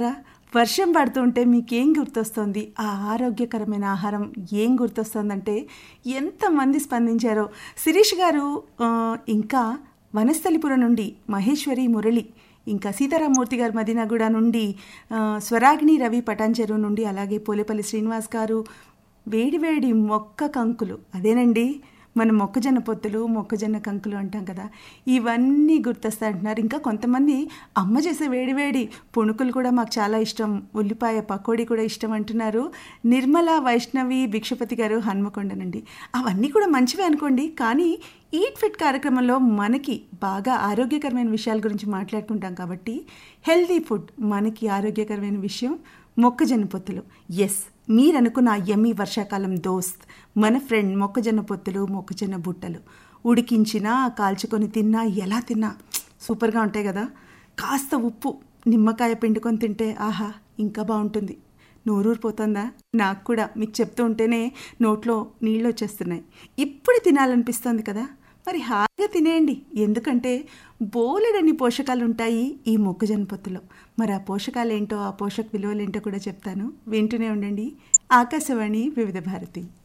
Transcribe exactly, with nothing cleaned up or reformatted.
చెప్పరా? వర్షం పడుతుంటే మీకేం గుర్తొస్తుంది? ఆ ఆరోగ్యకరమైన ఆహారం ఏం గుర్తొస్తుందంటే ఎంతమంది స్పందించారో. శిరీష్ గారు, ఆ, ఇంకా వనస్థలిపురం నుండి మహేశ్వరి మురళి, ఇంకా సీతారామూర్తి గారు మదీనాగూడ నుండి, ఆ, స్వరాగిణి రవి పటాన్చెరు నుండి, అలాగే పోలేపల్లి శ్రీనివాస్ గారు వేడివేడి మొక్క కంకులు, అదేనండి మన మొక్కజొన్న పొత్తులు, మొక్కజొన్న కంకులు అంటాం కదా, ఇవన్నీ గుర్తొస్తాయి అంటున్నారు. ఇంకా కొంతమంది అమ్మ చేసే వేడివేడి పుణుకులు కూడా మాకు చాలా ఇష్టం, ఉల్లిపాయ పకోడీ కూడా ఇష్టం అంటున్నారు. నిర్మల వైష్ణవి భిక్షపతి గారు హన్మకొండనండి. అవన్నీ కూడా మంచివే అనుకోండి, కానీ ఈట్ ఫిట్ కార్యక్రమంలో మనకి బాగా ఆరోగ్యకరమైన విషయాల గురించి మాట్లాడుకుంటాం కాబట్టి హెల్దీ ఫుడ్ మనకి ఆరోగ్యకరమైన విషయం మొక్కజొన్న పొత్తులు. ఎస్, మీరు అనుకున్న యమ్మీ వర్షాకాలం దోస్త్ మన ఫ్రెండ్ మొక్కజొన్న పొత్తులు, మొక్కజొన్న బుట్టలు. ఉడికించినా కాల్చుకొని తిన్నా, ఎలా తిన్నా సూపర్గా ఉంటాయి కదా. కాస్త ఉప్పు నిమ్మకాయ పిండుకొని తింటే ఆహా ఇంకా బాగుంటుంది. నోరూరిపోతుందా? నాకు కూడా మీకు చెప్తూ ఉంటేనే నోట్లో నీళ్ళు వచ్చేస్తున్నాయి. ఇప్పుడు తినాలనిపిస్తుంది కదా, మరి హాయిగా తినేయండి. ఎందుకంటే బోలెడన్ని పోషకాలు ఉంటాయి ఈ మొక్కజొన్న పొత్తులో. మరి ఆ పోషకాలు ఏంటో, ఆ పోషక విలువలు ఏంటో కూడా చెప్తాను. వింటూనే ఉండండి ఆకాశవాణి వివిధ భారతి.